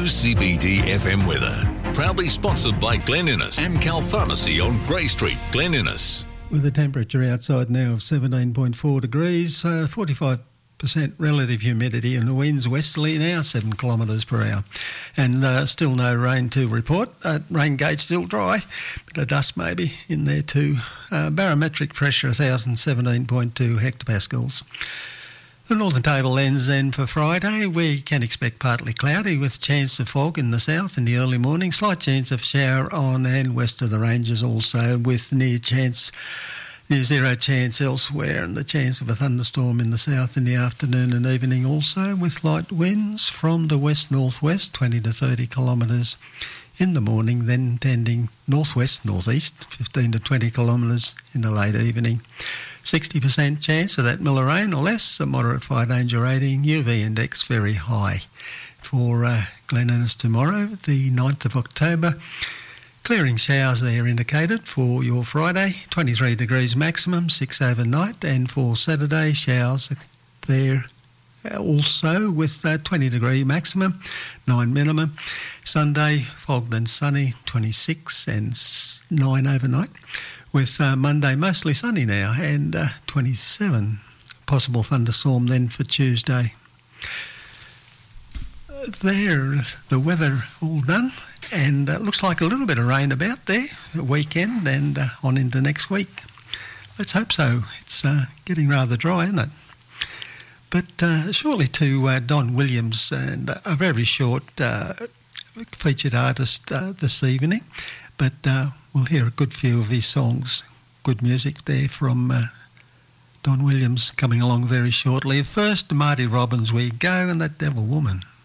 CBD FM weather. Proudly sponsored by Glen Innes, Amcal Pharmacy on Grey Street, Glen Innes. With a temperature outside now of 17.4 degrees, 45% relative humidity, and the winds westerly now 7 kilometres per hour. And still no rain to report. Rain gauge still dry, bit of dust maybe in there too. Barometric pressure 1,017.2 hectopascals. The Northern Table ends then for Friday. We can expect partly cloudy with chance of fog in the south in the early morning. Slight chance of shower on and west of the ranges also, with near zero chance elsewhere, and the chance of a thunderstorm in the south in the afternoon and evening also, with light winds from the west-northwest 20 to 30 kilometres in the morning, then tending northwest-northeast 15 to 20 kilometres in the late evening. 60% chance of that miller rain or less, a moderate fire danger rating, UV index very high. For Glen Innes tomorrow, the 9th of October, clearing showers there indicated for your Friday, 23 degrees maximum, 6 overnight, and for Saturday, showers there also with 20 degree maximum, 9 minimum. Sunday, fog then sunny, 26 and 9 overnight. With Monday mostly sunny now and 27. Possible thunderstorm then for Tuesday. There, the weather all done, and looks like a little bit of rain about there weekend and on into next week. Let's hope so. It's getting rather dry, isn't it? But shortly to Don Williams, and a very short featured artist this evening, but we'll hear a good few of his songs. Good music there from Don Williams coming along very shortly. First, Marty Robbins, We Go, and That Devil Woman.